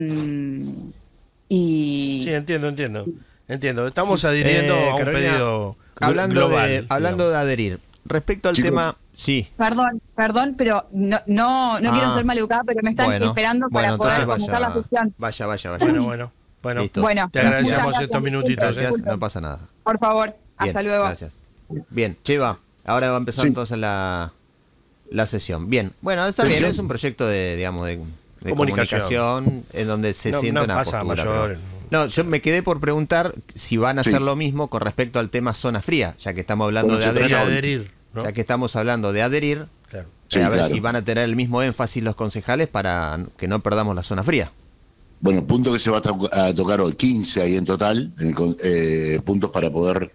y Sí, entiendo. Estamos adhiriendo a un Carolina, pedido hablando global, de adherir, respecto al Chicos, tema, sí. perdón, pero no quiero ser maleducada, pero me están Bueno, esperando para entonces poder comenzar la sesión. vaya. Bueno. Listo. Bueno, Te muchas agradecemos gracias, estos minutitos. Gracias, disculpen. no pasa nada. Por favor, Bien, hasta luego. gracias. Bien, Cheva, ahora va a empezar Sí. entonces la sesión. Bien, bueno, está bien, es un proyecto de comunicación en donde se siente no una pasa a postura. mayores. No, yo me quedé por preguntar si van a Sí. hacer lo mismo con respecto al tema zona fría, ya que estamos hablando Bueno, de se trata adherir, ¿no? ya que estamos hablando de adherir, Claro. Sí, a ver claro. si van a tener el mismo énfasis los concejales para que no perdamos la zona fría. Bueno, punto que se va a tocar hoy, 15 ahí en total, puntos para poder